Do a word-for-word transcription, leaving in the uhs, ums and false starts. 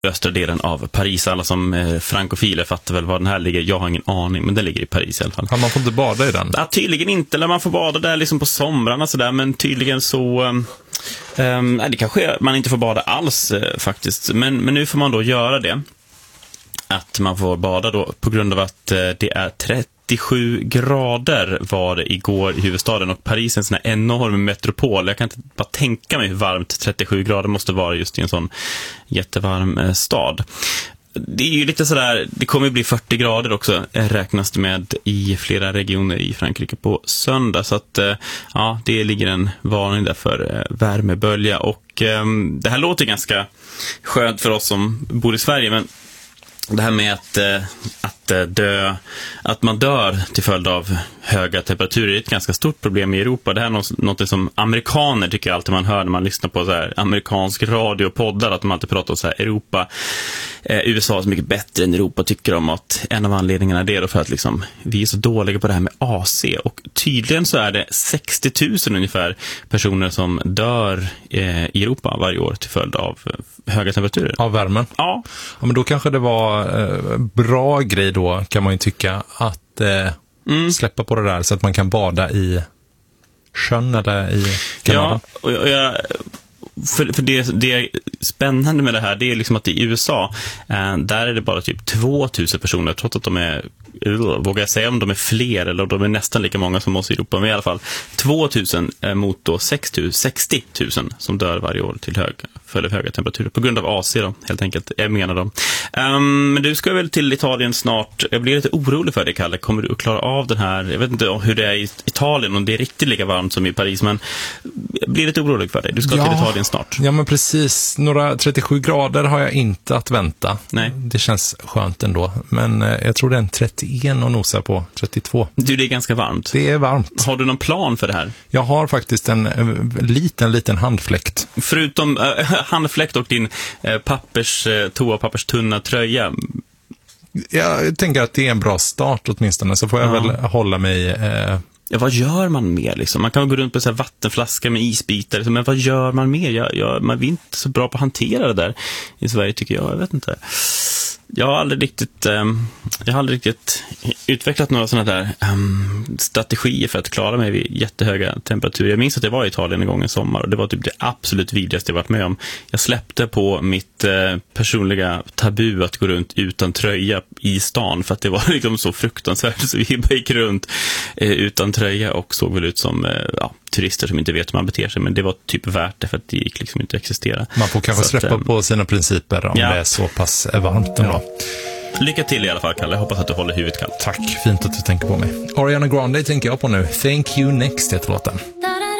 östra delen av Paris. Alla som är frankofiler fattar väl var den här ligger. Jag har ingen aning, men den ligger i Paris i alla fall. Ja, man får inte bada i den? Ja, tydligen inte. Eller man får bada där liksom på somrarna så där, men tydligen så um, um, nej, det kanske man inte får bada alls uh, faktiskt. Men, men nu får man då göra det. Att man får bada då på grund av att uh, det är trettiosju grader var det igår i huvudstaden, och Paris är en sån här enorm metropol. Jag kan inte bara tänka mig hur varmt trettiosju grader måste vara just i en sån jättevarm uh, stad. Det är ju lite sådär, det kommer bli fyrtio grader också, räknas det med i flera regioner i Frankrike på söndag. Så att ja, det ligger en varning där för värmebölja. Och eh, det här låter ganska skönt för oss som bor i Sverige, men det här med att, att dö, att man dör till följd av höga temperaturer är ett ganska stort problem i Europa. Det här är något som amerikaner tycker jag alltid man hör när man lyssnar på så här amerikansk radio och poddar, att de alltid pratar om så här Europa. Eh, U S A är så mycket bättre än Europa, tycker de, att en av anledningarna är det då för att liksom, vi är så dåliga på det här med A C. Och tydligen så är det sextio tusen ungefär personer som dör eh, i Europa varje år till följd av eh, höga temperaturer. Av värmen? Ja. Ja, men då kanske det var eh, bra grej då, kan man ju tycka, att eh, mm. släppa på det där så att man kan bada i sjön eller i kanalen. Ja, och jag... jag För, för det, det är spännande med det här, det är liksom att i U S A eh, där är det bara typ tvåtusen personer, trots att de är, vågar jag säga om de är fler eller de är nästan lika många som oss i Europa, men i alla fall tvåtusen eh, mot då sextio tusen som dör varje år till hög, för höga temperaturer på grund av A C då, helt enkelt, jag menar de. Um, men du ska väl till Italien snart. Jag blir lite orolig för dig, Kalle. Kommer du att klara av den här, jag vet inte hur det är i Italien, om det är riktigt lika varmt som i Paris, men jag blir lite orolig för dig. Du ska ja. till Italien snart. Ja, men precis. Några trettiosju grader har jag inte att vänta. Nej. Det känns skönt ändå. Men eh, jag tror det är en trettioen och nosar på trettiotvå. Du, det är ganska varmt. Det är varmt. Har du någon plan för det här? Jag har faktiskt en eh, liten, liten handfläkt. Förutom eh, handfläkt och din eh, pappers, eh, toapappers tunna tröja. Jag tänker att det är en bra start åtminstone. Så får jag ja. väl hålla mig... Eh, Ja, vad gör man mer liksom? Man kan gå runt på så här vattenflaska med isbitar liksom, men vad gör man mer? Jag, jag, man är inte så bra på att hantera det där i Sverige, tycker jag. Jag vet inte. Jag har aldrig riktigt um, jag har aldrig riktigt utvecklat några sådana där um, strategier för att klara mig vid jättehöga temperaturer. Jag minns att jag var i Italien en gång i sommar, och det var typ det absolut vidrigaste jag varit med om. Jag släppte på mitt uh, personliga tabu att gå runt utan tröja i stan, för att det var liksom så fruktansvärt, så vi bara gick runt uh, utan tröja och såg väl ut som uh, ja, turister som inte vet hur man beter sig, men det var typ värt det, för att det gick liksom inte att existera. Man får kanske så släppa att, på sina principer om ja. det är så pass varmt ändå. Ja. Lycka till i alla fall, Kalle. Jag hoppas att du håller huvudet kallt. Tack, fint att du tänker på mig. Ariana Grande tänker jag på nu. Thank You Next heter låten.